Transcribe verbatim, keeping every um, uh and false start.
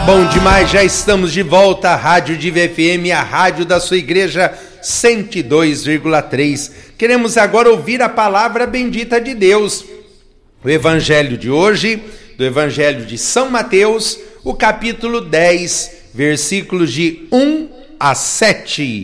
Bom demais, já estamos de volta à Rádio Diva F M, a rádio da sua igreja cento e dois vírgula três. Queremos agora ouvir a palavra bendita de Deus. O evangelho de hoje, do evangelho de São Mateus, o capítulo dez, versículos de um a sete.